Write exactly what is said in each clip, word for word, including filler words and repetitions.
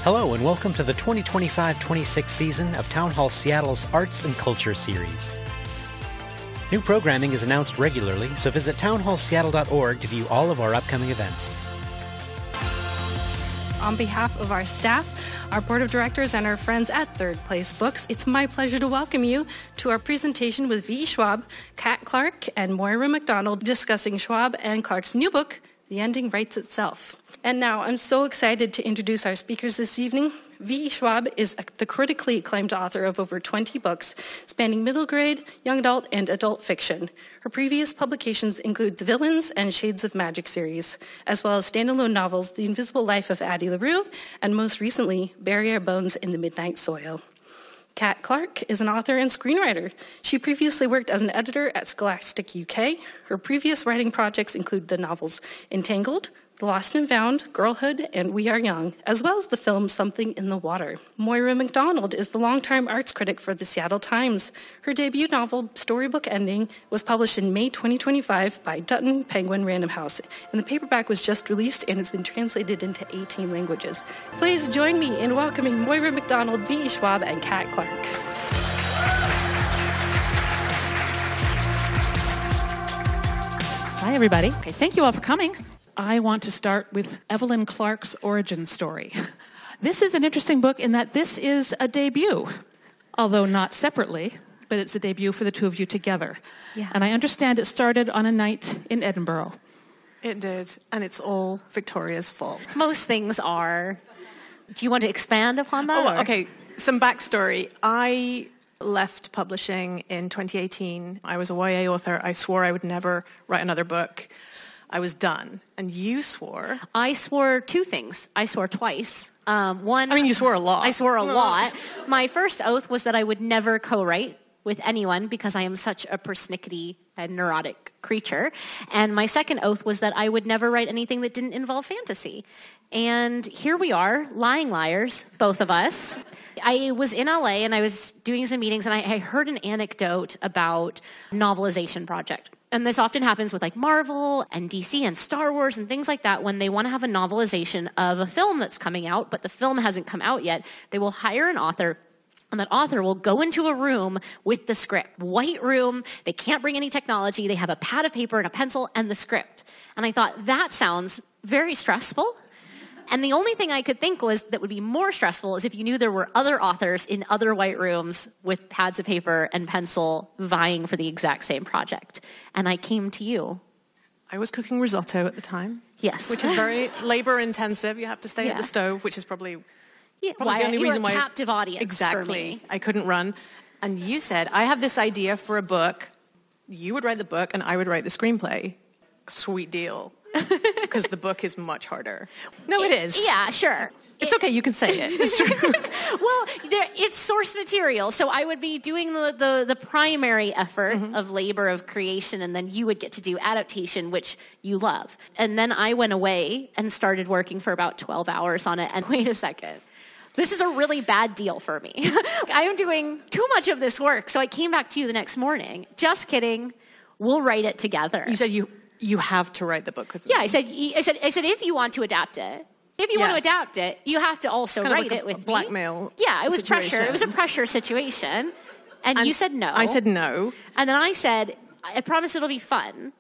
Hello and welcome to the twenty twenty-five twenty-six season of Town Hall Seattle's Arts and Culture Series. New programming is announced regularly, so visit town hall seattle dot org to view all of our upcoming events. On behalf of our staff, our board of directors, and our friends at Third Place Books, it's my pleasure to welcome you to our presentation with V E. Schwab, Kat Clark, and Moira McDonald discussing Schwab and Clark's new book, The Ending Writes Itself. And now I'm so excited to introduce our speakers this evening. V E. Schwab is the critically acclaimed author of over twenty books, spanning middle grade, young adult, and adult fiction. Her previous publications include the Villains and Shades of Magic series, as well as standalone novels The Invisible Life of Addie LaRue, and most recently, Bury Our Bones in the Midnight Soil. Kat Clark is an author and screenwriter. She previously worked as an editor at Scholastic U K. Her previous writing projects include the novels Entangled, The Lost and Found, Girlhood, and We Are Young, as well as the film Something in the Water. Moira McDonald is the longtime arts critic for the Seattle Times. Her debut novel, Storybook Ending, was published in May twenty twenty-five by Dutton Penguin Random House, and the paperback was just released and has been translated into eighteen languages. Please join me in welcoming Moira McDonald, V E. Schwab, and Kat Clark. Hi, everybody. Okay, thank you all for coming. I want to start with Evelyn Clark's origin story. This is an interesting book in that this is a debut, although not separately, but it's a debut for the two of you together. Yeah. And I understand it started on a night in Edinburgh. It did, and it's all Victoria's fault. Most things are. Do you want to expand upon that? Oh, or? okay. Some backstory. I left publishing in twenty eighteen. I was a Y A author. I swore I would never write another book. I was done. And you swore. I swore two things. I swore twice. Um, one. I mean, you swore a lot. I swore a lot. My first oath was that I would never co-write with anyone because I am such a persnickety and neurotic creature. And my second oath was that I would never write anything that didn't involve fantasy. And here we are, lying liars, both of us. I was in L A and I was doing some meetings and I, I heard an anecdote about novelization project. And this often happens with like Marvel and D C and Star Wars and things like that when they want to have a novelization of a film that's coming out, but the film hasn't come out yet. They will hire an author, and that author will go into a room with the script. White room, they can't bring any technology, they have a pad of paper and a pencil and the script. And I thought, that sounds very stressful. And the only thing I could think was that would be more stressful is if you knew there were other authors in other white rooms with pads of paper and pencil vying for the exact same project. And I came to you. I was cooking risotto at the time. Yes. Which is very labor-intensive. You have to stay Yeah. at the stove, which is probably, Yeah, probably why, the only you reason were a why... captive audience Exactly. for me. I couldn't run. And you said, I have this idea for a book. You would write the book, and I would write the screenplay. Sweet deal. Because the book is much harder. No, it is. Yeah, sure. It's okay, you can say it. It's true. Well, there, it's source material, so I would be doing the, the, the primary effort mm-hmm. of labor of creation, and then you would get to do adaptation, which you love. And then I went away and started working for about twelve hours on it, and wait a second. This is a really bad deal for me. I am doing too much of this work, so I came back to you the next morning. Just kidding. We'll write it together. You said you... You have to write the book with me. Yeah, I said, I said, I said, if you want to adapt it, if you yeah. want to adapt it, you have to also kind write of like it a, with a me. blackmail. Yeah, it was situation. pressure. It was a pressure situation, and, and you said no. I said no, and then I said, I promise it'll be fun.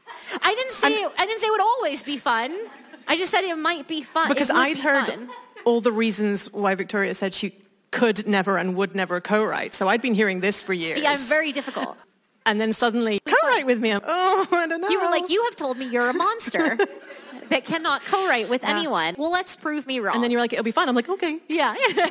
I didn't say it, I didn't say it would always be fun. I just said it might be fun because I'd be heard fun. all the reasons why Victoria said she could never and would never co-write. So I'd been hearing this for years. Yeah, I'm very difficult. And then suddenly, co-write with me. I'm, oh, I don't know. You were like, you have told me you're a monster that cannot co-write with yeah. anyone. Well, let's prove me wrong. And then you're like, it'll be fun. I'm like, okay. Yeah.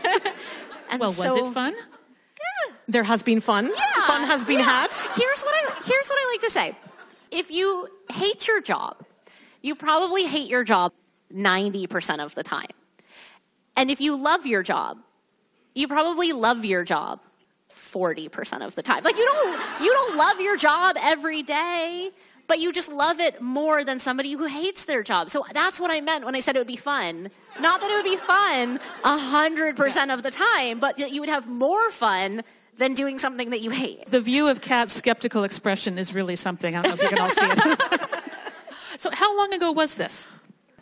And well, so, was it fun? Yeah. There has been fun. Yeah. Fun has been yeah. had. Here's what I here's what I like to say. If you hate your job, you probably hate your job ninety percent of the time. And if you love your job, you probably love your job forty percent of the time. Like you don't you don't love your job every day, but you just love it more than somebody who hates their job. So that's what I meant when I said it would be fun. Not that it would be fun one hundred percent of the time, but that you would have more fun than doing something that you hate. The view of Kat's skeptical expression is really something. I don't know if you can all see it. So how long ago was this?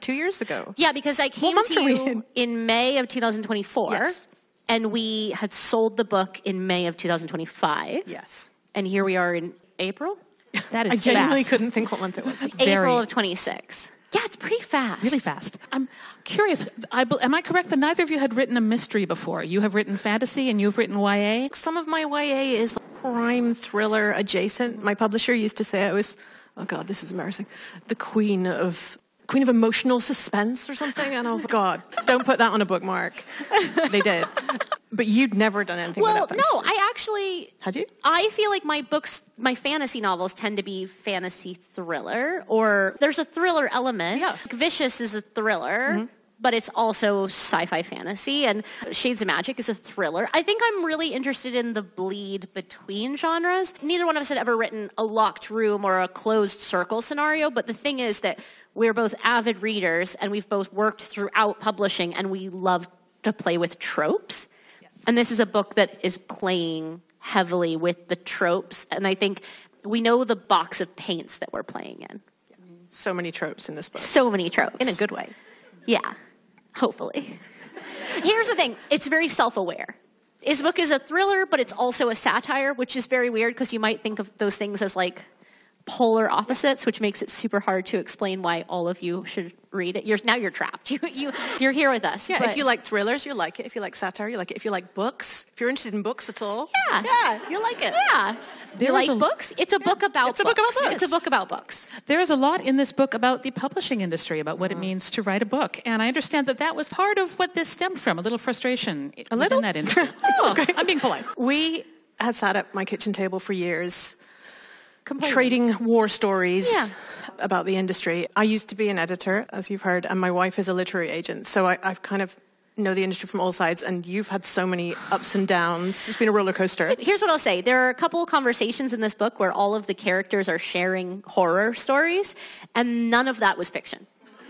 two years ago. Yeah, because I came month to are we you in? in May of two thousand twenty-four, Yes. and we had sold the book in May of two thousand twenty-five. Yes. And here we are in April? That is I genuinely fast. couldn't think what month it was. April of twenty-six. Yeah, it's pretty fast. Really fast. I'm curious. I, bel- am I correct that neither of you had written a mystery before? You have written fantasy and you've written Y A? Some of my Y A is crime thriller adjacent. My publisher used to say I was, oh God, this is embarrassing, the queen of queen of emotional suspense or something. And I was like, God, don't put that on a bookmark. They did. But you'd never done anything Well, with that. no, I actually... Had you? I feel like my books, my fantasy novels tend to be fantasy thriller, or there's a thriller element. Yeah. Like Vicious is a thriller, mm-hmm. but it's also sci-fi fantasy, and Shades of Magic is a thriller. I think I'm really interested in the bleed between genres. Neither one of us had ever written a locked room or a closed circle scenario, but the thing is that we're both avid readers, and we've both worked throughout publishing, and we love to play with tropes. And this is a book that is playing heavily with the tropes. And I think we know the box of paints that we're playing in. So many tropes in this book. So many tropes. In a good way. Yeah, hopefully. Here's the thing. It's very self-aware. This book is a thriller, but it's also a satire, which is very weird because you might think of those things as like polar opposites, which makes it super hard to explain why all of you should read it. You're, now you're trapped. You, you, you're here with us. Yeah, but if you like thrillers, you like it. If you like satire, you like it. If you like books, if you're interested in books at all, Yeah. yeah, you like it. Yeah. There you was like a- books? It's a book about It's a books. book about books. It's a book about books. There is a lot in this book about the publishing industry, about what it means to write a book. And I understand that that was part of what this stemmed from, a little frustration A little? in that industry. Oh, I'm being polite. We had sat at my kitchen table for years Complaining. trading war stories Yeah. about the industry. I used to be an editor, as you've heard, and my wife is a literary agent. So I, I've kind of know the industry from all sides, and you've had so many ups and downs. It's been a roller coaster. Here's what I'll say. There are a couple of conversations in this book where all of the characters are sharing horror stories, and none of that was fiction.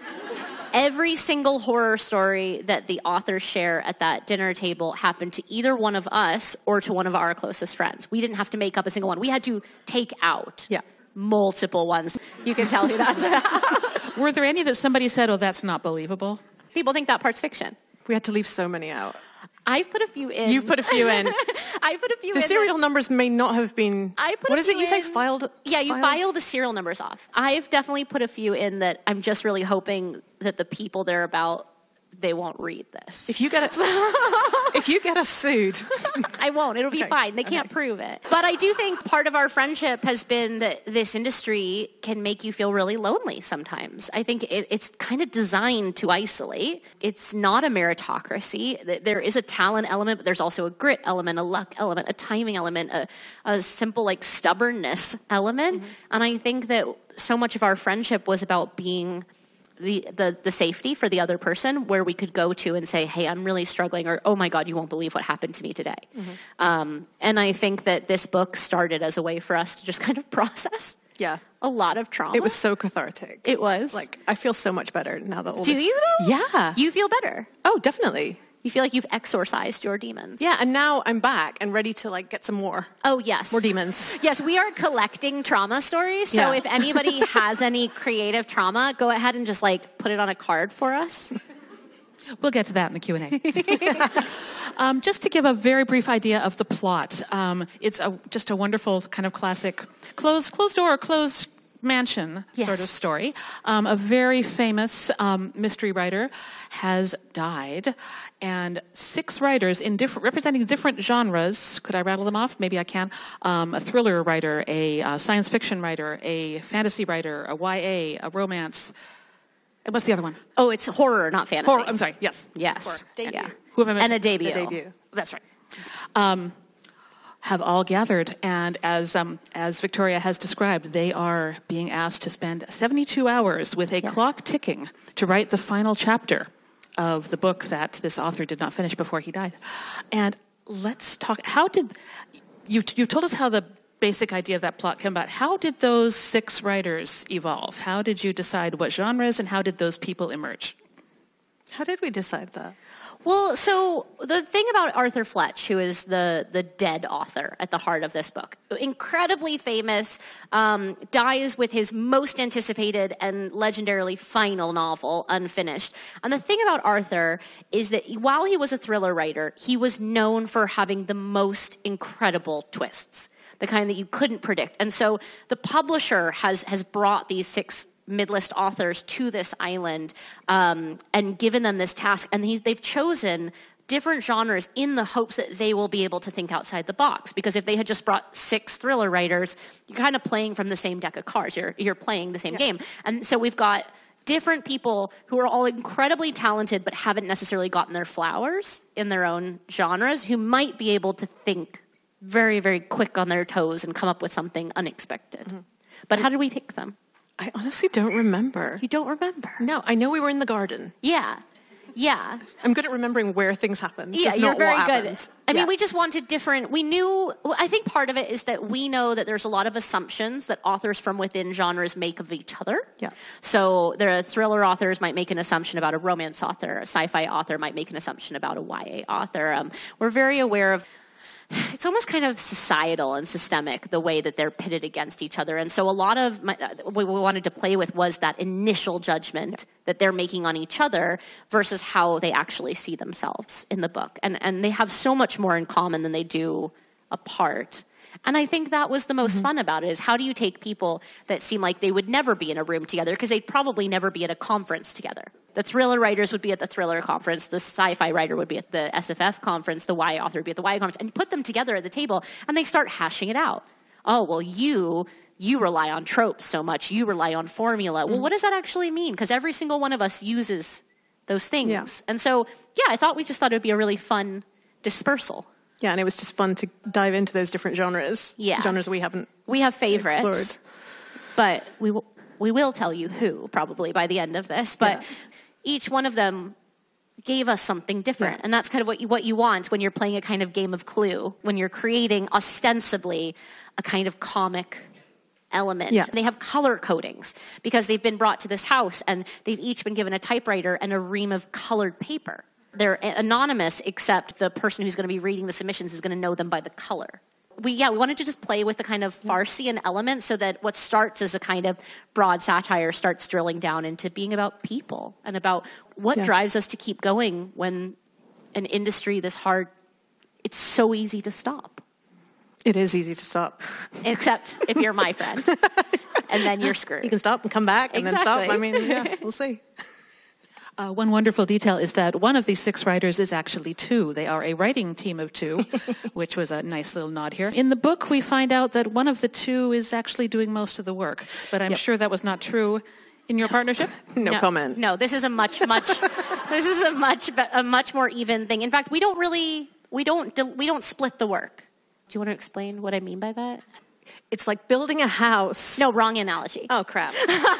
Every single horror story that the authors share at that dinner table happened to either one of us or to one of our closest friends. We didn't have to make up a single one. We had to take out Yeah. multiple ones. You can tell who that's about. Were there any that somebody said, oh, that's not believable? People think that part's fiction. We had to leave so many out. I've put a few in. You've put a few in. I put a few The in. serial numbers may not have been... I put What a is it few you say? in- Filed? Yeah, you file the serial numbers off. I've definitely put a few in that I'm just really hoping that the people they're about, they won't read this. If you get us, if you get us sued, I won't. It'll be Okay, fine. They can't okay. prove it. But I do think part of our friendship has been that this industry can make you feel really lonely sometimes. I think it, it's kind of designed to isolate. It's not a meritocracy. Th- There is a talent element, but there's also a grit element, a luck element, a timing element, a, a simple like stubbornness element. Mm-hmm. And I think that so much of our friendship was about being the, the the safety for the other person, where we could go to and say, hey, I'm really struggling, or oh my God, you won't believe what happened to me today. Mm-hmm. Um, and I think that this book started as a way for us to just kind of process yeah, a lot of trauma. it was so cathartic. It was. Like, I feel so much better now that all Do this... you though? Yeah. You feel better. Oh, definitely. You feel like you've exorcised your demons. Yeah, and now I'm back and ready to like get some more. Oh, yes. More demons. Yes, we are collecting trauma stories. So Yeah. if anybody has any creative trauma, go ahead and just like put it on a card for us. We'll get to that in the Q and A. um, just to give a very brief idea of the plot, um, it's a, just a wonderful kind of classic closed, closed door, closed mansion Yes. sort of story. Um, a very famous um, mystery writer has died, and six writers in different, representing different genres. Could I rattle them off? Maybe I can. Um, a thriller writer, a uh, science fiction writer, a fantasy writer, a Y A, a romance. And what's the other one? Oh, it's horror, not fantasy. Horror. I'm sorry. Yes. Yes. Debut. Yeah. Who have I missed? And a debut. The debut. That's right. Um, have all gathered, and as um, as Victoria has described, they are being asked to spend seventy-two hours with a Yes. clock ticking to write the final chapter of the book that this author did not finish before he died. And let's talk. How did you you told us how the basic idea of that plot came about? How did those six writers evolve? How did you decide what genres, and how did those people emerge? How did we decide that? Well, so the thing about Arthur Fletch, who is the, the dead author at the heart of this book, incredibly famous, um, dies with his most anticipated and legendarily final novel unfinished. And the thing about Arthur is that while he was a thriller writer, he was known for having the most incredible twists, the kind that you couldn't predict. And so the publisher has has brought these six mid-list authors to this island um, and given them this task, and he's, they've chosen different genres in the hopes that they will be able to think outside the box. Because if they had just brought six thriller writers, you're kind of playing from the same deck of cards. You're, you're playing the same yeah. game. And so we've got different people who are all incredibly talented but haven't necessarily gotten their flowers in their own genres, who might be able to think very, very quick on their toes and come up with something unexpected. Mm-hmm. But how did we pick them? I honestly don't remember. You don't remember? No, I know we were in the garden. Yeah. Yeah. I'm good at remembering where things happened. Yeah, just you're not very what good. happened. I yeah. mean, we just wanted different, we knew, I think part of it is that we know that there's a lot of assumptions that authors from within genres make of each other. Yeah. So there are thriller authors might make an assumption about a romance author, a sci-fi author might make an assumption about a Y A author. Um, we're very aware of it's almost kind of societal and systemic, the way that they're pitted against each other. And so a lot of my, what we wanted to play with was that initial judgment that they're making on each other versus how they actually see themselves in the book. And, and they have so much more in common than they do apart. And I think that was the most mm-hmm. fun about it, is how do you take people that seem like they would never be in a room together, because they'd probably never be at a conference together. The thriller writers would be at the thriller conference, the sci-fi writer would be at the S F F conference, the Y A author would be at the Y A conference, and put them together at the table, and they start hashing it out. Oh, well, you you rely on tropes so much, you rely on formula. Mm-hmm. Well, what does that actually mean? Because every single one of us uses those things. Yeah. And so, yeah, I thought we just thought it would be a really fun dispersal. Yeah, and it was just fun to dive into those different genres. Yeah. Genres we haven't We have favorites. explored. But we will, we will tell you who, probably, by the end of this. But yeah. each one of them gave us something different. Yeah. And that's kind of what you, what you want when you're playing a kind of game of Clue, when you're creating, ostensibly, a kind of comic element. Yeah. They have color codings because they've been brought to this house and they've each been given a typewriter and a ream of colored paper. They're anonymous, except the person who's going to be reading the submissions is going to know them by the color. We, yeah, we wanted to just play with the kind of Farsian element so that what starts as a kind of broad satire starts drilling down into being about people and about what yeah. drives us to keep going when an industry this hard, it's so easy to stop. It is easy to stop. Except if you're my friend. And then you're screwed. You can stop and come back and exactly. then stop. I mean, yeah, we'll see. Uh, one wonderful detail is that one of these six writers is actually two. They are a writing team of two, which was a nice little nod here. In the book, we find out that one of the two is actually doing most of the work, but I'm yep. sure that was not true in your partnership. no, no comment. No, this is a much, much, this is a much, a much more even thing. In fact, we don't really, we don't, we don't split the work. Do you want to explain what I mean by that? It's like building a house. No, wrong analogy. Oh, crap.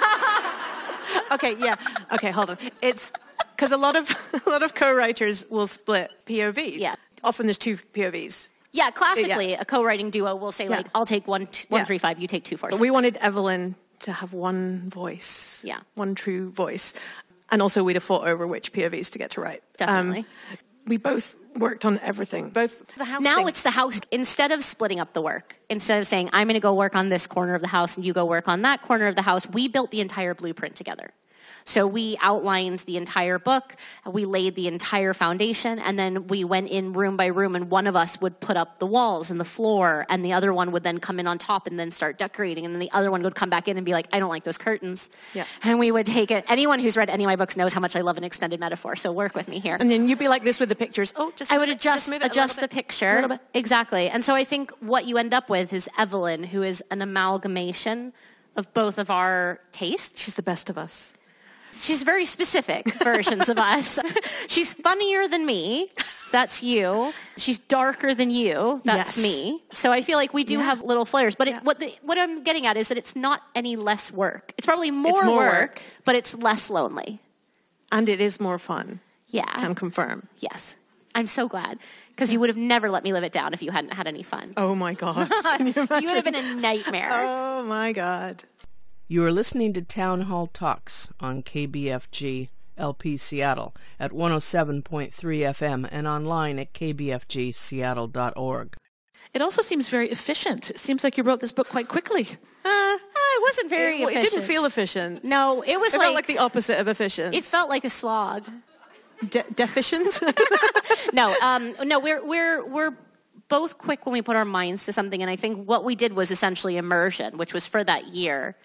Okay, yeah. Okay, hold on. It's because a lot of a lot of co-writers will split P O Vs. Yeah. Often there's two P O Vs. Yeah, classically, yeah. a co-writing duo will say, yeah. like, I'll take one, t- one yeah. three, five, you take two, four, but six. we wanted Evelyn to have one voice. Yeah. One true voice. And also we'd have fought over which P O Vs to get to write. Definitely. Um, we both worked on everything. Both the house Now thing. it's the house. Instead of splitting up the work, instead of saying, I'm going to go work on this corner of the house and you go work on that corner of the house, we built the entire blueprint together. So we outlined the entire book, we laid the entire foundation, and then we went in room by room, and one of us would put up the walls and the floor, and the other one would then come in on top and then start decorating, and then the other one would come back in and be like, I don't like those curtains. Yeah. And we would take it. Anyone who's read any of my books knows how much I love an extended metaphor, so work with me here. And then you'd be like this with the pictures. Oh, just I would it, adjust, just adjust the bit, picture. Exactly. And so I think what you end up with is Evelyn, who is an amalgamation of both of our tastes. She's the best of us. She's very specific versions of us. She's funnier than me. That's you. She's darker than you. That's yes. me. So I feel like we do yeah. have little flares. But yeah. it, what, the, what I'm getting at is that it's not any less work. It's probably more, it's more work, work, but it's less lonely. And it is more fun. Yeah. Can confirm. Yes. I'm so glad. Because you would have never let me live it down if you hadn't had any fun. Oh, my gosh. Can you imagine? You would have been a nightmare. Oh, my God. You are listening to Town Hall Talks on K B F G L P Seattle at one oh seven point three F M and online at k b f g seattle dot org. It also seems very efficient. It seems like you wrote this book quite quickly. Uh, it wasn't very it, efficient. It didn't feel efficient. No, it was it like... felt like the opposite of efficient. It felt like a slog. De- deficient? no, um, no, we're we're we're both quick when we put our minds to something, and I think what we did was essentially immersion, which was for that year.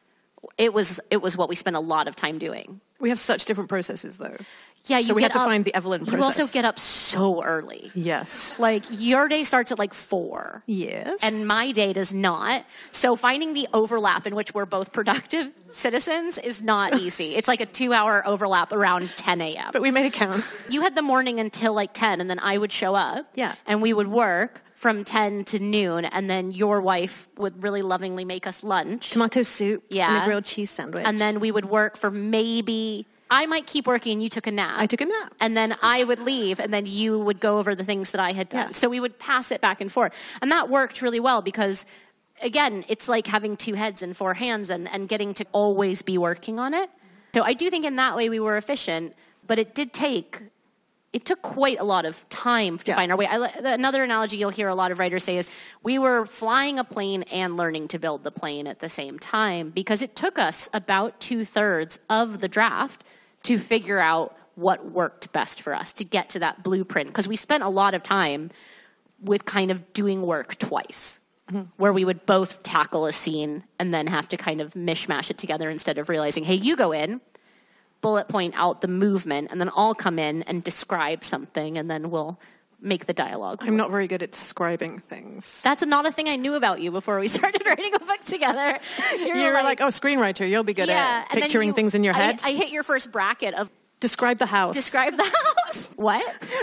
It was it was what we spent a lot of time doing. We have such different processes, though. Yeah, you so we get had to up, find the Evelyn process. You also get up so early. Yes. Like, your day starts at like four. Yes. And my day does not. So finding the overlap in which we're both productive citizens is not easy. It's like a two-hour overlap around ten a.m. But we made it count. You had the morning until like ten, and then I would show up. Yeah. And we would work from ten to noon, and then your wife would really lovingly make us lunch. Tomato soup yeah. and a grilled cheese sandwich. And then we would work for maybe... I might keep working and you took a nap. I took a nap. And then I would leave and then you would go over the things that I had done. Yeah. So we would pass it back and forth. And that worked really well because, again, it's like having two heads and four hands and, and getting to always be working on it. So I do think in that way we were efficient, but it did take... It took quite a lot of time to yeah. find our way. I, another analogy you'll hear a lot of writers say is we were flying a plane and learning to build the plane at the same time because it took us about two-thirds of the draft to figure out what worked best for us, to get to that blueprint. Because we spent a lot of time with kind of doing work twice, mm-hmm. where we would both tackle a scene and then have to kind of mishmash it together instead of realizing, hey, you go in, bullet point out the movement, and then I'll come in and describe something, and then we'll make the dialogue. I'm not very good at describing things. That's not a thing I knew about you before we started writing a book together. You're, You're like, like, oh, screenwriter, you'll be good yeah, at picturing you, things in your head. I, I hit your first bracket of... Describe the house. Describe the house. What?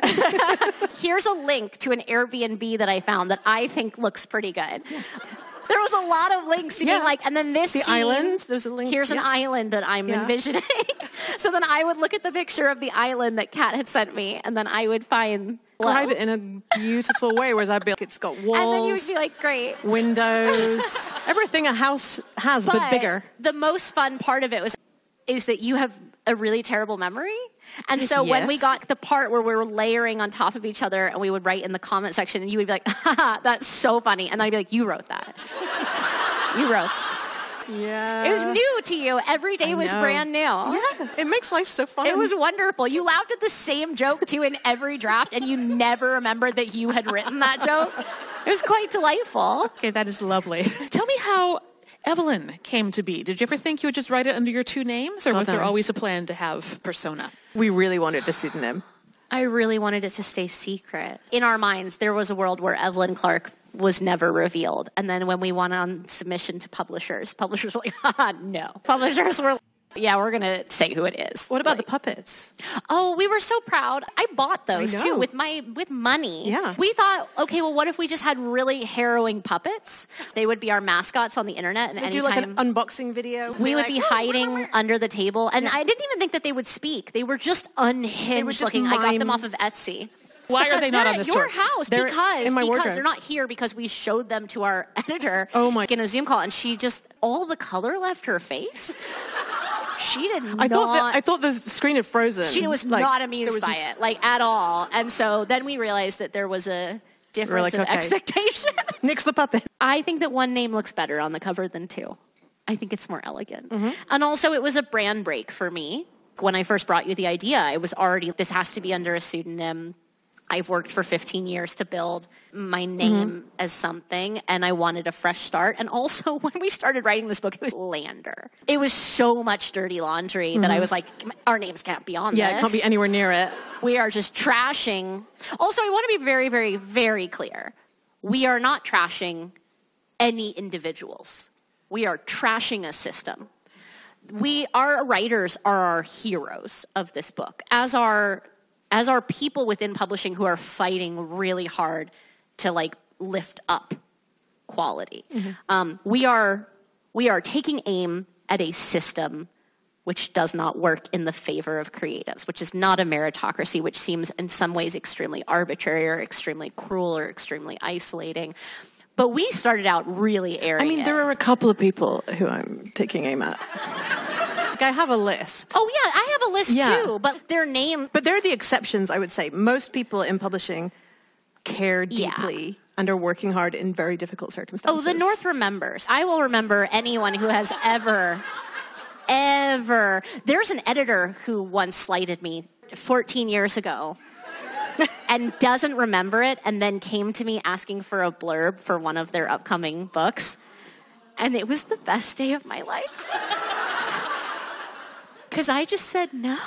Here's a link to an Airbnb that I found that I think looks pretty good. Yeah. There was a lot of links to yeah. being like, and then this the scene, island. There's a link. Here's yeah. an island that I'm yeah. envisioning. So then I would look at the picture of the island that Kat had sent me, and then I would find describe it in a beautiful way. Whereas I'd be like, it's got walls, and then you would be like, great, windows, everything a house has, but, but bigger. The most fun part of it was is that you have a really terrible memory. And so yes. when we got the part where we were layering on top of each other and we would write in the comment section and you would be like, haha, that's so funny. And I'd be like, you wrote that. You wrote. Yeah. It was new to you. Every day was brand new. Yeah. It makes life so fun. It was wonderful. You laughed at the same joke too in every draft and you never remembered that you had written that joke. It was quite delightful. Okay, that is lovely. Tell me how Evelyn came to be. Did you ever think you would just write it under your two names, or God was there damn. always a plan to have persona? We really wanted a pseudonym. I really wanted it to stay secret. In our minds, there was a world where Evelyn Clark was never revealed. And then when we went on submission to publishers, publishers were like, haha, no. Publishers were like, yeah, we're going to say who it is. What about like, the puppets? Oh, we were so proud. I bought those, I know. too, with my with money. Yeah. We thought, okay, well, what if we just had really harrowing puppets? They would be our mascots on the internet. And We'd anytime, do like an unboxing video. We would like, be oh, hiding where, where? under the table. And yeah. I didn't even think that they would speak. They were just unhinged They were just looking. mime. I got them off of Etsy. Why are they not on at this your tour? house? They're because in my because wardrobe. they're not here because we showed them to our editor Oh my- in a Zoom call, and she just all the color left her face. She did not. I thought that, I thought the screen had frozen. She was like, not amused was, by it, like at all. And so then we realized that there was a difference like, of okay. expectation. Nix the puppet. I think that one name looks better on the cover than two. I think it's more elegant. Mm-hmm. And also, it was a brand break for me. When I first brought you the idea, I was already, this has to be under a pseudonym. I've worked for fifteen years to build my name mm-hmm. as something, and I wanted a fresh start. And also, when we started writing this book, it was Lander. It was so much dirty laundry mm-hmm. that I was like, our names can't be on yeah, this. Yeah, it can't be anywhere near it. We are just trashing. Also, I want to be very, very, very clear. We are not trashing any individuals. We are trashing a system. We, our writers are our heroes of this book, as are as are people within publishing who are fighting really hard to like lift up quality. Mm-hmm. Um, we are we are taking aim at a system which does not work in the favor of creatives, which is not a meritocracy, which seems in some ways extremely arbitrary or extremely cruel or extremely isolating. But we started out really airing I mean, it. there are a couple of people who I'm taking aim at. Like, I have a list. Oh, yeah, I have a list Yeah. too, but their name... But they're the exceptions, I would say. Most people in publishing care Yeah. deeply and are working hard in very difficult circumstances. Oh, the North remembers. I will remember anyone who has ever, ever... There's an editor who once slighted me fourteen years ago and doesn't remember it, and then came to me asking for a blurb for one of their upcoming books. And it was the best day of my life. Because I just said no.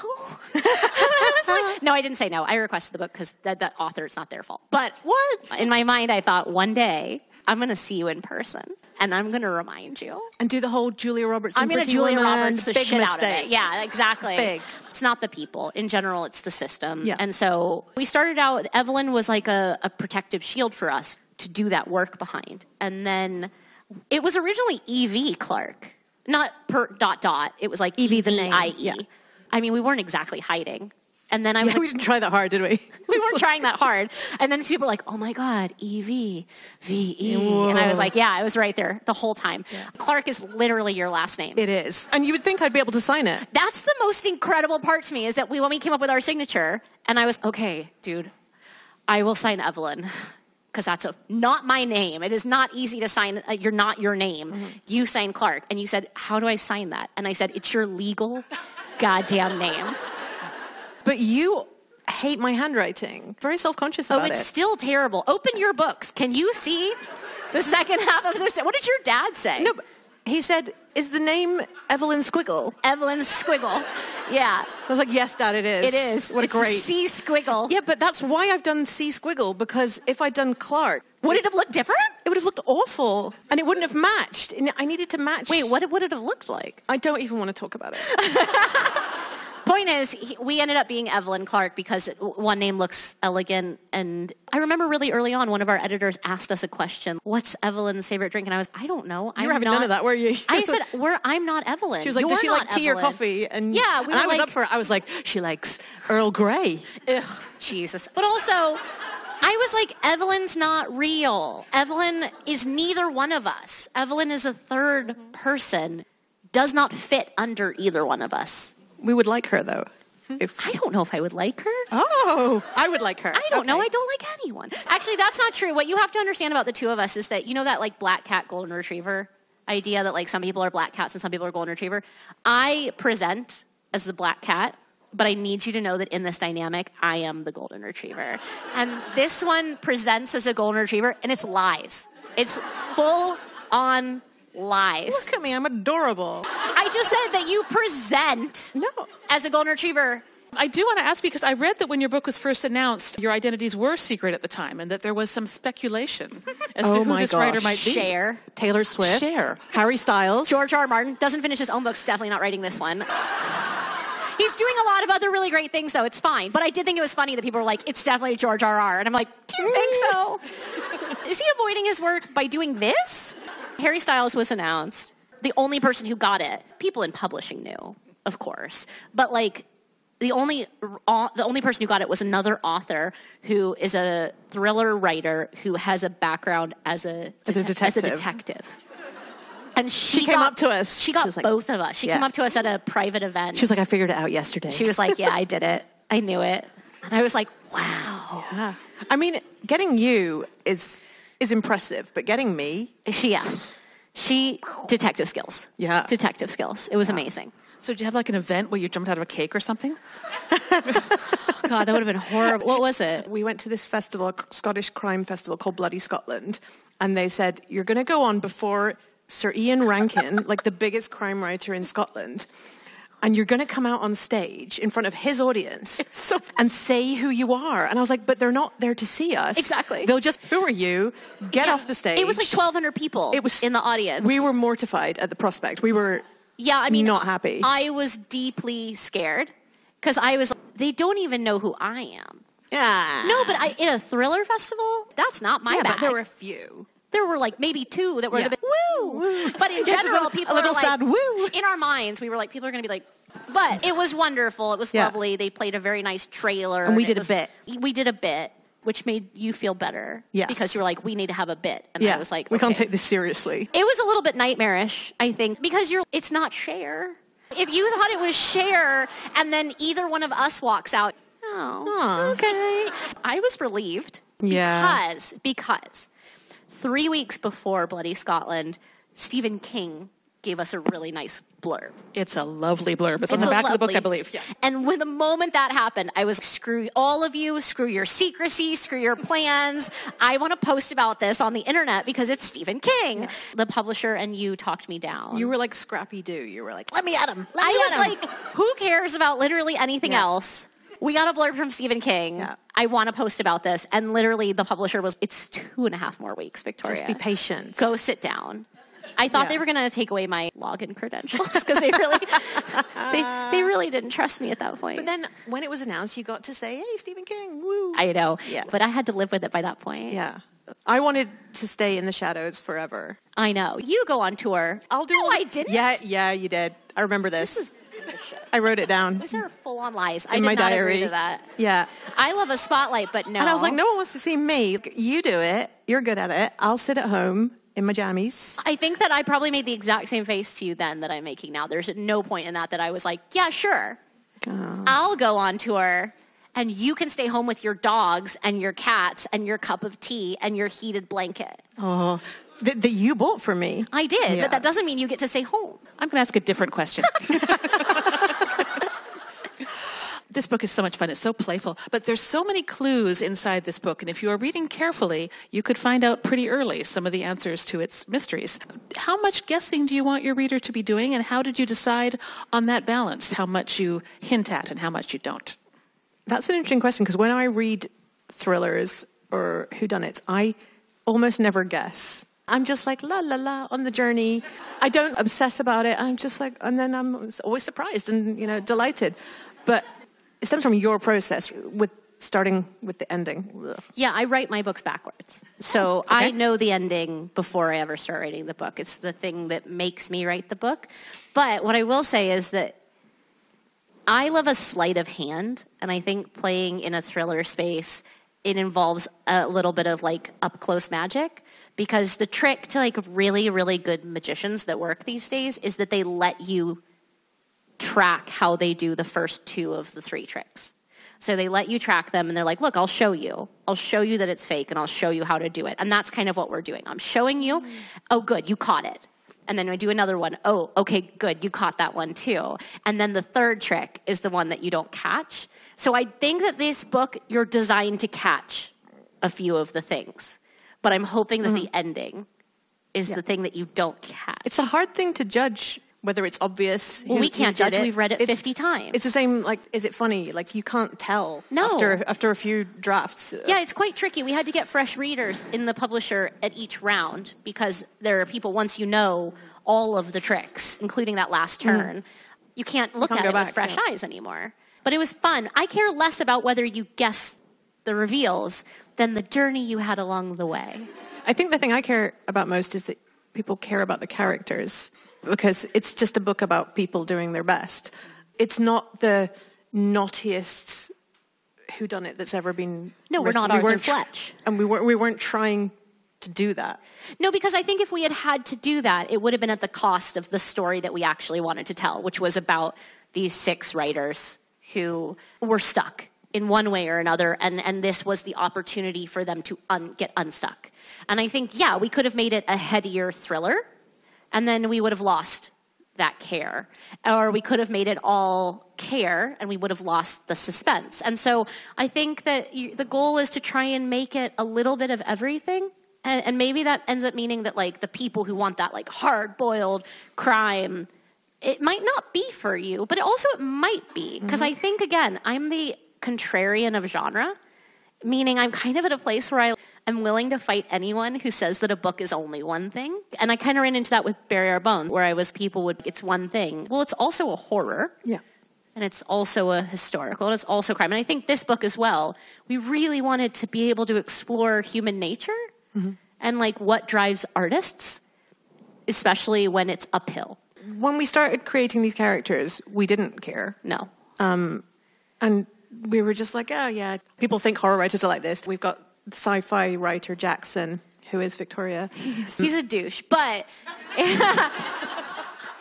I was like, no, I didn't say no. I requested the book because that, that author, it's not their fault. But What? in my mind, I thought, one day, I'm going to see you in person, and I'm going to remind you. And do the whole Julia Roberts I'm going to Julia Woman, Roberts the big shit mistake. out of it. Yeah, exactly. Big. It's not the people. In general, it's the system. Yeah. And so we started out, Evelyn was like a, a protective shield for us to do that work behind. And then it was originally E V Clark, not per dot dot. It was like E V the name, E V I E. yeah. I mean, we weren't exactly hiding. And then I was Yeah, we like, didn't try that hard, did we? we weren't trying that hard. And then people were like, oh my God, E V, V E. And I was like, yeah, I was right there the whole time. Clark is literally your last name. It is. And you would think I'd be able to sign it. That's the most incredible part to me is that we, when we came up with our signature, and I was, okay, dude, I will sign Evelyn. Because that's a, not my name. It is not easy to sign. Uh, you're not your name. Mm-hmm. You signed Clark. And you said, how do I sign that? And I said, it's your legal goddamn name. But you hate my handwriting. Very self-conscious about Oh, it. it's still terrible. Open your books. Can you see the second half of this? What did your dad say? No, but he said, is the name Evelyn Squiggle? Evelyn Squiggle. Yeah. I was like, yes, Dad, it is. It is. What a it's great... C Squiggle. Yeah, but that's why I've done C Squiggle, because if I'd done Clark... Would it have looked different? It would have looked awful, and it wouldn't have matched. And I needed to match... Wait, what would it have looked like? I don't even want to talk about it. Point is, he, we ended up being Evelyn Clark because it, one name looks elegant. And I remember really early on, one of our editors asked us a question, what's Evelyn's favorite drink? And I was, I don't know. You I'm were having not, none of that, were you? I said, we're, I'm not Evelyn. She was like, You're does she not like tea or Evelyn. coffee? And yeah, we and were I was like, up for it. I was like, she likes Earl Grey. Ugh, Jesus. But also, I was like, Evelyn's not real. Evelyn is neither one of us. Evelyn is a third person, does not fit under either one of us. We would like her, though. If I don't know if I would like her. Oh, I would like her. I don't Okay. know. I don't like anyone. Actually, that's not true. What you have to understand about the two of us is that, you know that like black cat, golden retriever idea that like some people are black cats and some people are golden retriever? I present as the black cat, but I need you to know that in this dynamic, I am the golden retriever. And this one presents as a golden retriever, and it's lies. It's full on lies. Look at me. I'm adorable. I just said that you present No. as a golden retriever. I do want to ask because I read that when your book was first announced, your identities were secret at the time and that there was some speculation as Oh to who my this writer gosh. might be. Cher. Taylor Swift. Cher. Harry Styles. George R. R. Martin doesn't finish his own books, definitely not writing this one. He's doing a lot of other really great things, though. It's fine. But I did think it was funny that people were like, it's definitely George R. R. And I'm like, do you think so? Is he avoiding his work by doing this? Harry Styles was announced. The only person who got it, people in publishing knew, of course. But like, the only uh, the only person who got it was another author who is a thriller writer who has a background as a, As a As a detective. detective. And she, She came got- up to us. She got She was like- both of us. She Yeah. came up to us at a private event. She was like, I figured it out yesterday. She was like, yeah, I did it. I knew it. And I was like, wow. Yeah. I mean, getting you is is impressive, but getting me, She, yeah. She, detective skills. Yeah. Detective skills. It was amazing. So did you have like an event where you jumped out of a cake or something? God, that would have been horrible. What was it? we went to this festival, a Scottish crime festival called Bloody Scotland, and they said, you're going to go on before Sir Ian Rankin, like the biggest crime writer in Scotland, and you're going to come out on stage in front of his audience so- and say who you are. And I was like, but they're not there to see us. Exactly. They'll just, who are you? Get Yeah. off the stage. It was like twelve hundred people It was- in the audience. We were mortified at the prospect. We were yeah, I mean, not happy. I was deeply scared because I was like, they don't even know who I am. yeah. No, but I, in a thriller festival, that's not my yeah, bag. but there were a few. There were like maybe two that were Yeah. going to be, woo! Woo. But in Yes, general, a- people a little were like, sad woo. in our minds, we were like, people are going to be like, but it was wonderful. It was Yeah. lovely. They played a very nice trailer. And we it did a was- bit. We did a bit, which made you feel better. Yes. Because you were like, we need to have a bit. And Yeah, I was like, we can't okay. take this seriously. It was a little bit nightmarish, I think, because you're. It's not Cher. If you thought it was Cher and then either one of us walks out, oh, Aw. okay. I was relieved Yeah. because, because three weeks before Bloody Scotland, Stephen King gave us a really nice blurb. It's a lovely blurb. It's, on It's the a back of the book, lovely- I believe. Yeah. And when the moment that happened, I was, screw all of you, screw your secrecy, screw your plans. I want to post about this on the internet because it's Stephen King. Yeah. The publisher and you talked me down. You were like Scrappy Doo. You were like, let me at him. Let me I at was him. like, who cares about literally anything Yeah. else? We got a blurb from Stephen King. Yeah. I want to post about this. And literally the publisher was, it's two and a half more weeks, Victoria. Just be patient. Go sit down. I thought Yeah. they were going to take away my login credentials because they really, they, they really didn't trust me at that point. But then when it was announced, you got to say, hey, Stephen King, woo. I know, Yeah. but I had to live with it by that point. Yeah. I wanted to stay in the shadows forever. I know. You go on tour. I'll do No, all- I didn't. Yeah, yeah, you did. I remember this. This is I wrote it down These are full-on lies. I in did my not diary. agree to that. Yeah. I love a spotlight, but no. And I was like, no one wants to see me. You do it. You're good at it. I'll sit at home in my jammies. I think that I probably made the exact same face to you then that I'm making now. There's no point in that that I was like, yeah, sure. Oh. I'll go on tour and you can stay home with your dogs and your cats and your cup of tea and your heated blanket. Oh, that, that you bought for me. I did, Yeah. but that doesn't mean you get to stay home. I'm going to ask a different question. This book is so much fun. It's so playful. But there's so many clues inside this book. And if you are reading carefully, you could find out pretty early some of the answers to its mysteries. How much guessing do you want your reader to be doing? And how did you decide on that balance? How much you hint at and how much you don't? That's an interesting question because when I read thrillers or whodunits, I almost never guess. I'm just like, la, la, la, on the journey. I don't obsess about it. I'm just like, and then I'm always surprised and, you know, delighted. But it stems from your process with starting with the ending. Ugh. Yeah, I write my books backwards. So okay. I know the ending before I ever start writing the book. It's the thing that makes me write the book. But what I will say is that I love a sleight of hand, and I think playing in a thriller space, it involves a little bit of like up close magic, because the trick to like really, really good magicians that work these days is that they let you track how they do the first two of the three tricks. So they let you track them and they're like, look, I'll show you. I'll show you that it's fake and I'll show you how to do it. And that's kind of what we're doing. I'm showing you, oh, good, you caught it. And then I do another one. Oh, okay, good, you caught that one too. And then the third trick is the one that you don't catch. So I think that this book, you're designed to catch a few of the things. But I'm hoping that mm-hmm. the ending is yeah. the thing that you don't catch. It's a hard thing to judge whether it's obvious. Well, who, we can't judge. It. We've read it it's, fifty times. It's the same, like, is it funny? Like, you can't tell no. after, after a few drafts. Yeah, it's quite tricky. We had to get fresh readers in the publisher at each round because there are people, once you know all of the tricks, including that last turn, mm. you can't look you can't at it back, with fresh yeah. eyes anymore. But it was fun. I care less about whether you guess the reveals than the journey you had along the way. I think the thing I care about most is that people care about the characters, because it's just a book about people doing their best. It's not the naughtiest whodunit that's ever been No, we're written. not we Arthur weren't, Fletch. And we weren't, we weren't trying to do that. No, because I think if we had had to do that, it would have been at the cost of the story that we actually wanted to tell, which was about these six writers who were stuck in one way or another, and, and this was the opportunity for them to un, get unstuck. And I think, yeah, we could have made it a headier thriller, and then we would have lost that care. Or we could have made it all care, and we would have lost the suspense. And so I think that you, the goal is to try and make it a little bit of everything. And, and maybe that ends up meaning that, like, the people who want that, like, hard-boiled crime, it might not be for you, but it also it might be. Because mm-hmm. I think, again, I'm the contrarian of genre, meaning I'm kind of at a place where I am willing to fight anyone who says that a book is only one thing. And I kind of ran into that with Bury Our Bones, where I was, people would, it's one thing. Well, it's also a horror. Yeah. And it's also a historical, and it's also crime. And I think this book as well, we really wanted to be able to explore human nature mm-hmm. and, like, what drives artists, especially when it's uphill. When we started creating these characters, we didn't care. No. Um, and we were just like, oh, yeah, people think horror writers are like this. We've got sci-fi writer Jackson, who is Victoria. He's a douche, but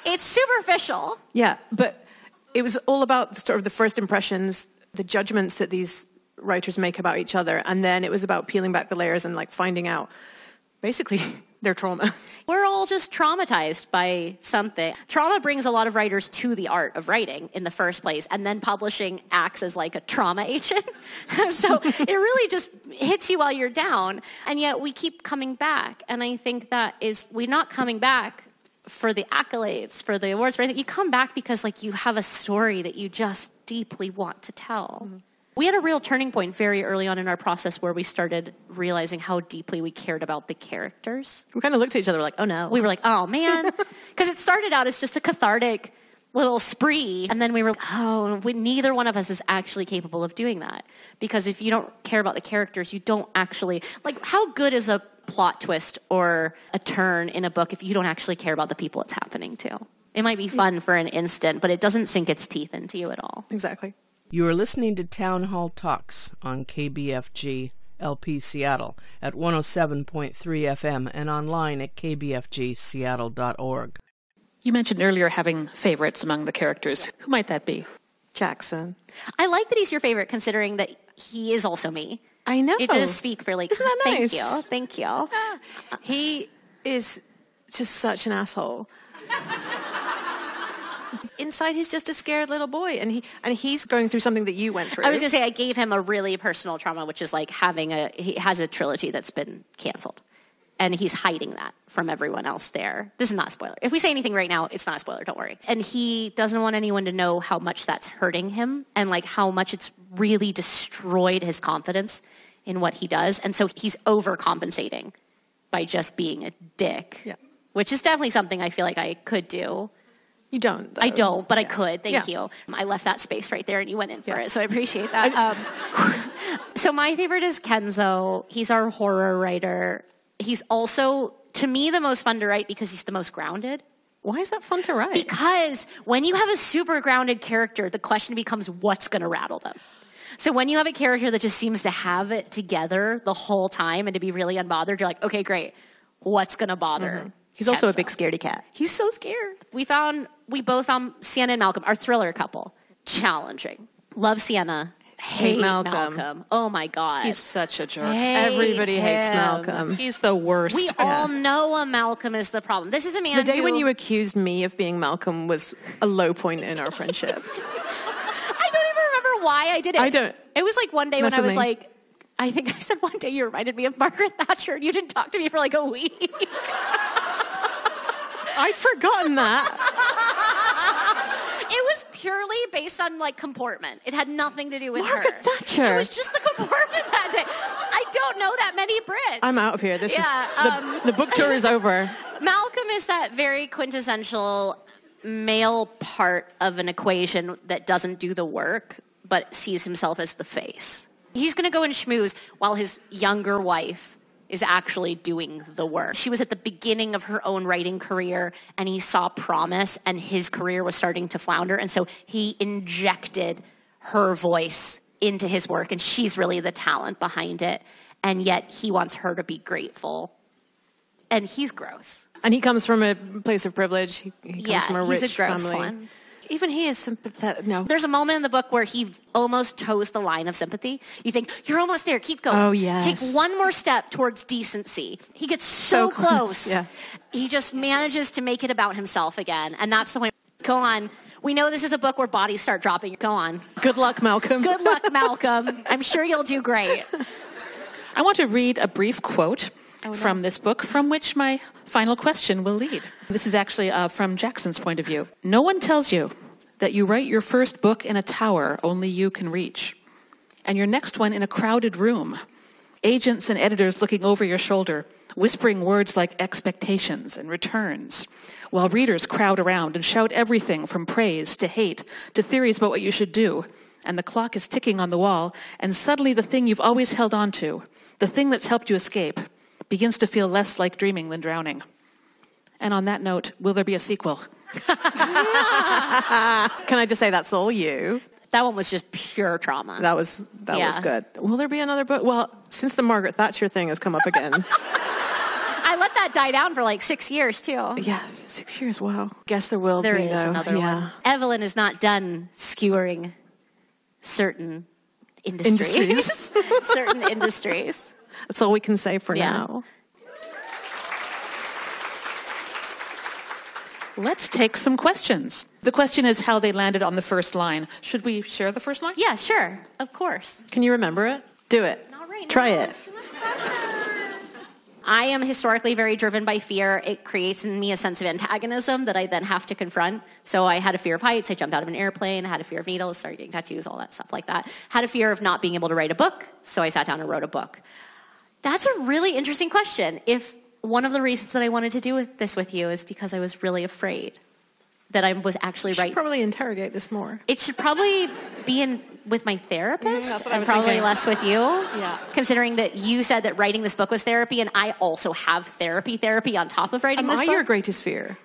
It's superficial. Yeah, but it was all about sort of the first impressions, the judgments that these writers make about each other, and then it was about peeling back the layers and like finding out basically their trauma. We're all just traumatized by something. Trauma brings a lot of writers to the art of writing in the first place, and then publishing acts as like a trauma agent. So it really just hits you while you're down, and yet we keep coming back. And I think that is, we're not coming back for the accolades, for the awards, for anything. You come back because like you have a story that you just deeply want to tell. Mm-hmm. We had a real turning point very early on in our process where we started realizing how deeply we cared about the characters. We kind of looked at each other like, oh no. We were like, oh man. Because it started out as just a cathartic little spree. And then we were like, oh, we, neither one of us is actually capable of doing that. Because if you don't care about the characters, you don't actually, like, how good is a plot twist or a turn in a book if you don't actually care about the people it's happening to? It might be fun for an instant, but it doesn't sink its teeth into you at all. Exactly. You are listening to Town Hall Talks on K B F G L P Seattle at one oh seven point three F M and online at k b f g seattle dot org. You mentioned earlier having favorites among the characters. Who might that be? Jackson. I like that he's your favorite, considering that he is also me. I know. It does speak for like, isn't that nice? Thank you, thank you. He is just such an asshole. Inside, he's just a scared little boy, and he and he's going through something that you went through. I was going to say, I gave him a really personal trauma, which is like having a, he has a trilogy that's been canceled. And he's hiding that from everyone else there. This is not a spoiler. If we say anything right now, it's not a spoiler, don't worry. And he doesn't want anyone to know how much that's hurting him and like how much it's really destroyed his confidence in what he does. And so he's overcompensating by just being a dick, yeah. Which is definitely something I feel like I could do. You don't, though. I don't, but yeah. I could. Thank yeah. you. I left that space right there, and you went in for yeah. it, so I appreciate that. Um, so my favorite is Kenzo. He's our horror writer. He's also, to me, the most fun to write because he's the most grounded. Why is that fun to write? Because when you have a super grounded character, the question becomes what's going to rattle them. So when you have a character that just seems to have it together the whole time and to be really unbothered, you're like, okay, great. What's going to bother mm-hmm. He's also Kenzo? a big scaredy cat. He's so scared. We found, we both found Sienna and Malcolm, our thriller couple, challenging. Love Sienna. Hate, hate Malcolm. Malcolm. Oh my God. He's such a jerk. Hate Everybody him. hates Malcolm. He's the worst. We yeah. all know a Malcolm is the problem. This is a man The day who, when you accused me of being Malcolm was a low point in our friendship. I don't even remember why I did it. I don't. It was like one day Mess when I with was me. like, I think I said one day you reminded me of Margaret Thatcher and you didn't talk to me for like a week. I'd forgotten that. It was purely based on like comportment. It had nothing to do with Margaret her. Thatcher. It was just the comportment that day. I don't know that many Brits. I'm out of here. This yeah, is the, um, the book tour is over. Malcolm is that very quintessential male part of an equation that doesn't do the work, but sees himself as the face. He's going to go and schmooze while his younger wife is actually doing the work. She was at the beginning of her own writing career, and he saw promise, and his career was starting to flounder, and so he injected her voice into his work, and she's really the talent behind it, and yet he wants her to be grateful. And he's gross. And he comes from a place of privilege. He, he comes yeah, from a he's rich a gross family. one. Even he is sympathetic. No. There's a moment in the book where he almost toes the line of sympathy. You think, you're almost there, keep going. Oh, yes. Take one more step towards decency. He gets so, So close, close. yeah. He just manages to make it about himself again. And that's the way. Go on. We know this is a book where bodies start dropping. Go on. Good luck, Malcolm. Good luck, Malcolm. I'm sure you'll do great. I want to read a brief quote Oh, no. from this book, from which my final question will lead. This is actually uh, from Jackson's point of view. No one tells you that you write your first book in a tower only you can reach, and your next one in a crowded room, agents and editors looking over your shoulder, whispering words like expectations and returns, while readers crowd around and shout everything from praise to hate to theories about what you should do, and the clock is ticking on the wall, and suddenly the thing you've always held on to, the thing that's helped you escape, begins to feel less like dreaming than drowning. And on that note, will there be a sequel? Can I just say that's all you? That one was just pure trauma. That was that Yeah. was good. Will there be another book? Well, since the Margaret Thatcher thing has come up again. I let that that die down for like six years, too. Yeah, six years, wow. Guess there will There be, is though. another yeah. one. Evelyn is not done skewering certain industries. certain industries. That's all we can say for Yeah. now. Let's take some questions. The question is how they landed on the first line. Should we share the first line? Yeah, sure. Of course. Can you remember it? Do it. Not right Try now. it. I am historically very driven by fear. It creates in me a sense of antagonism that I then have to confront. So I had a fear of heights. I jumped out of an airplane. I had a fear of needles, started getting tattoos, all that stuff like that. Had a fear of not being able to write a book. So I sat down and wrote a book. That's a really interesting question. If one of the reasons that I wanted to do with this with you is because I was really afraid that I was actually You should right. probably interrogate this more. It should probably be in with my therapist Mm, that's what I and was probably thinking. less with you. Yeah. Considering that you said that writing this book was therapy, and I also have therapy therapy on top of writing Am this I book. your greatest fear?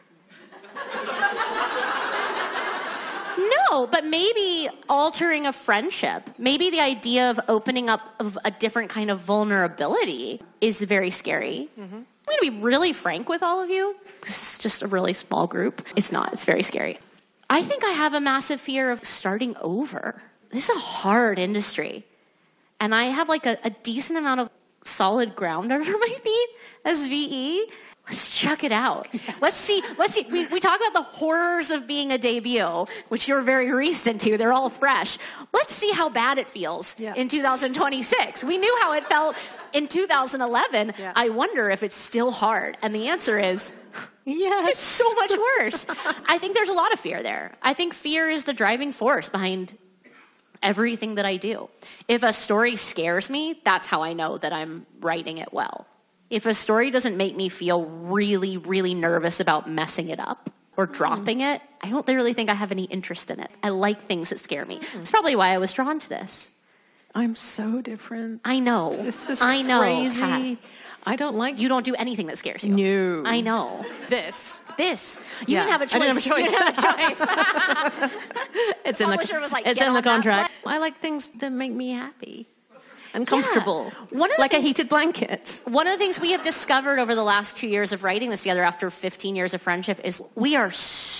No, but maybe altering a friendship, maybe the idea of opening up of a different kind of vulnerability is very scary. Mm-hmm. I'm going to be really frank with all of you. This is just a really small group. It's not. It's very scary. I think I have a massive fear of starting over. This is a hard industry. And I have like a, a decent amount of solid ground under my feet as V E. Let's chuck it out. Yes. Let's see. Let's see. We, we talk about the horrors of being a debut, which you're very recent to. They're all fresh. Let's see how bad it feels yeah. in two thousand twenty-six. We knew how it felt in two thousand eleven. Yeah. I wonder if it's still hard. And the answer is, yes. It's so much worse. I think there's a lot of fear there. I think fear is the driving force behind everything that I do. If a story scares me, that's how I know that I'm writing it well. If a story doesn't make me feel really, really nervous about messing it up or dropping mm. it, I don't really think I have any interest in it. I like things that scare me. Mm. That's probably why I was drawn to this. I'm so different. I know. This is I know. crazy. Kat. I don't like... You don't do anything that scares you. No. I know. This. This. You yeah. didn't have a choice. I didn't have a choice. You didn't have a choice. it's in Publisher the, was like, it's get in the on that contract. plane. I like things that make me happy and comfortable. Yeah. One of the like things, a heated blanket. One of the things we have discovered over the last two years of writing this together after fifteen years of friendship is we are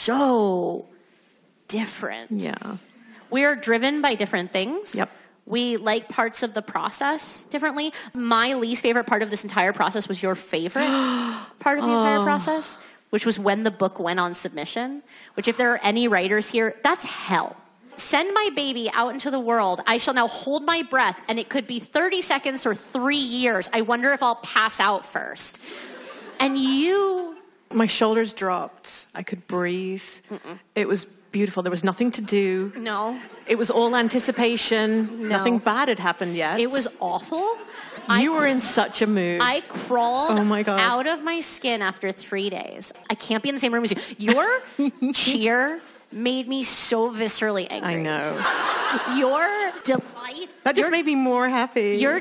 so different. Yeah. We are driven by different things. Yep. We like parts of the process differently. My least favorite part of this entire process was your favorite part of the oh. entire process, which was when the book went on submission, which if there are any writers here, that's hell. Send my baby out into the world. I shall now hold my breath, and it could be thirty seconds or three years. I wonder if I'll pass out first. And you... My shoulders dropped. I could breathe. Mm-mm. It was beautiful. There was nothing to do. No. It was all anticipation. No. Nothing bad had happened yet. It was awful. You I, were in such a mood. I crawled oh my God. out of my skin after three days. I can't be in the same room as you. Your cheer made me so viscerally angry. I know. Your delight. That just your, made me more happy. Your,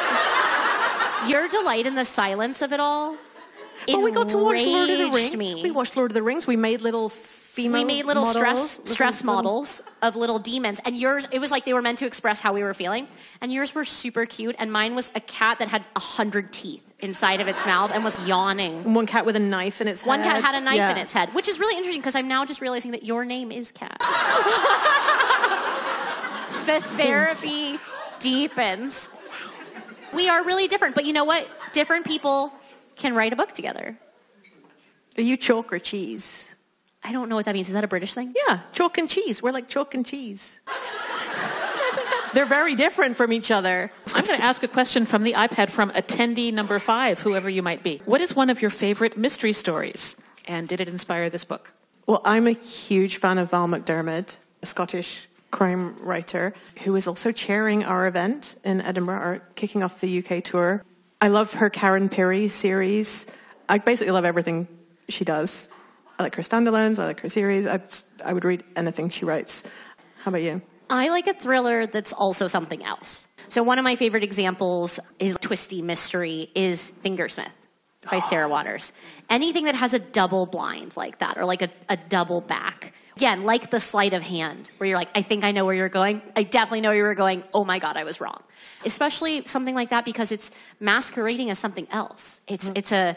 del- your delight in the silence of it all. But we got to watch Lord of the Rings. Me. We watched Lord of the Rings. We made little female We made little models, stress little, stress little, models of little demons. And yours, it was like they were meant to express how we were feeling. And yours were super cute. And mine was a cat that had a hundred teeth inside of its mouth and was yawning. One cat with a knife in its One head. One cat had a knife yeah. in its head, which is really interesting because I'm now just realizing that your name is Cat. The therapy deepens. We are really different. But you know what? Different people can write a book together. Are you chalk or cheese? I don't know what that means. Is that a British thing? Yeah, chalk and cheese. We're like chalk and cheese. They're very different from each other. I'm going to ask a question from the iPad from attendee number five, whoever you might be. What is one of your favorite mystery stories? And did it inspire this book? Well, I'm a huge fan of Val McDermid, a Scottish crime writer, who is also chairing our event in Edinburgh, our kicking off the U K tour. I love her Karen Pirie series. I basically love everything she does. I like her standalones. I like her series. I, I would read anything she writes. How about you? I like a thriller that's also something else. So one of my favorite examples is twisty mystery is Fingersmith by Sarah Waters. Anything that has a double blind like that or like a, a double back. Again, like the sleight of hand where you're like, I think I know where you're going. I definitely know where you were going. Oh my God, I was wrong. Especially something like that because it's masquerading as something else. It's mm-hmm. it's a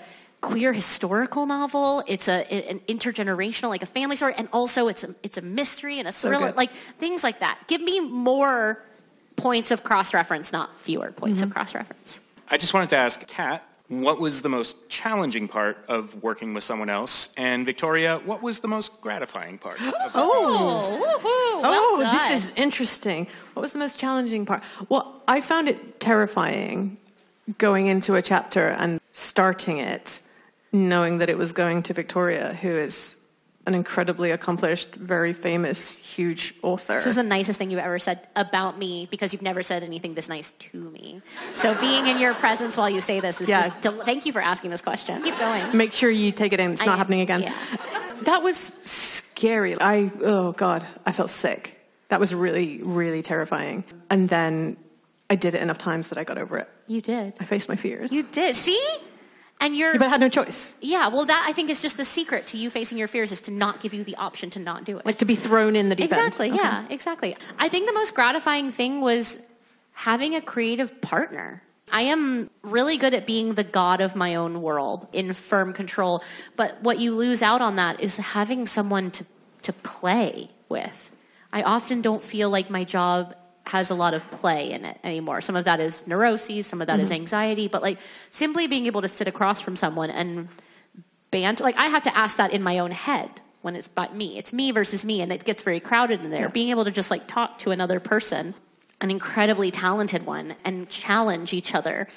queer historical novel. It's a an intergenerational, like a family story, and also it's a it's a mystery and a So thriller, good. like things like that. Give me more points of cross-reference, not fewer points Mm-hmm. of cross-reference. I just wanted to ask Kat, what was the most challenging part of working with someone else? And Victoria, what was the most gratifying part? Of Oh, Woohoo! oh, Well this done. is interesting. What was the most challenging part? Well, I found it terrifying going into a chapter and starting it, knowing that it was going to Victoria, who is an incredibly accomplished, very famous, huge author. This is the nicest thing you've ever said about me, because you've never said anything this nice to me. So being in your presence while you say this is Yeah. just... Del- thank you for asking this question. Keep going. Make sure you take it in. It's I not am, happening again. yeah. That was scary. I, oh God, I felt sick. That was really, really terrifying. And then I did it enough times that I got over it. You did. I faced my fears. You did. See? And you're... But I had no choice. Yeah, well, that I think is just the secret to you facing your fears, is to not give you the option to not do it. Like to be thrown in the deep Exactly, end. Okay. yeah, exactly. I think the most gratifying thing was having a creative partner. I am really good at being the god of my own world, in firm control. But what you lose out on that is having someone to, to play with. I often don't feel like my job has a lot of play in it anymore. Some of that is neuroses, some of that Mm-hmm. is anxiety, but like simply being able to sit across from someone and banter, like I have to ask that in my own head when it's by me. It's me versus me, and it gets very crowded in there. Yeah. Being able to just like talk to another person, an incredibly talented one, and challenge each other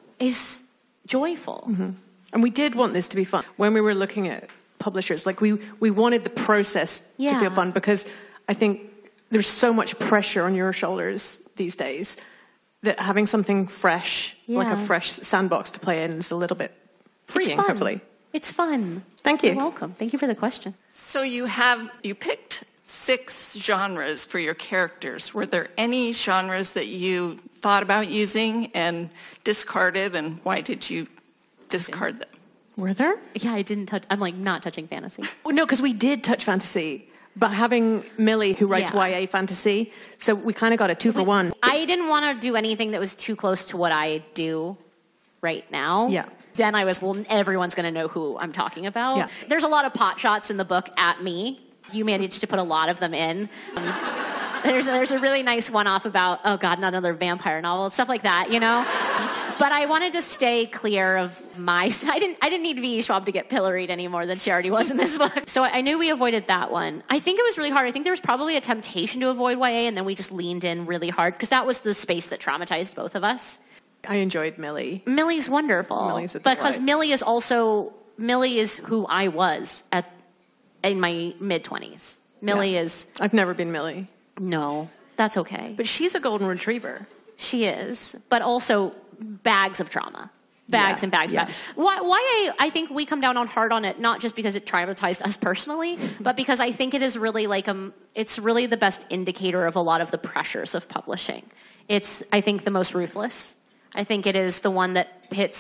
is joyful. Mm-hmm. And we did want this to be fun. When we were looking at publishers, like we, we wanted the process to Yeah. feel fun, because I think there's so much pressure on your shoulders these days that having something fresh, like a Yeah. fresh sandbox to play in, is a little bit freeing, it's fun. hopefully. It's fun. Thank you. You're welcome. Thank you for the question. So you have you picked six genres for your characters. Were there any genres that you thought about using and discarded, and why did you discard them? Were there? Yeah, I didn't touch, I'm like not touching fantasy. Well, no, because we did touch fantasy. But having Millie, who writes Yeah. Y A fantasy, so we kind of got a two for one. I didn't want to do anything that was too close to what I do right now. Yeah. Then I was, well, everyone's going to know who I'm talking about. Yeah. There's a lot of pot shots in the book at me. You managed to put a lot of them in. Um, there's, there's a really nice one-off about, oh God, not another vampire novel, stuff like that, you know? But I wanted to stay clear of my... I didn't, I didn't need V E. Schwab to get pilloried any more than she already was in this book. So I knew we avoided that one. I think it was really hard. I think there was probably a temptation to avoid Y A, and then we just leaned in really hard, because that was the space that traumatized both of us. I enjoyed Millie. Millie's wonderful. Millie's a because delight. Millie is also... Millie is who I was at in my mid-twenties. Millie Yeah. is... I've never been Millie. No, that's okay. But she's a golden retriever. She is, but also bags of trauma. Bags Yeah, and bags. yeah. Of bags. Why, why I, I think we come down on hard on it, not just because it traumatized us personally, but because I think it is really like um, it's really the best indicator of a lot of the pressures of publishing. It's, I think, the most ruthless. I think it is the one that hits